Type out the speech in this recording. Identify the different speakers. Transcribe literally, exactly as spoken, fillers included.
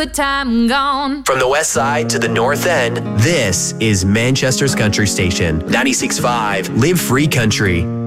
Speaker 1: the time gone.
Speaker 2: From the west side to the north end, this is Manchester's country station, ninety-six point five Live Free Country.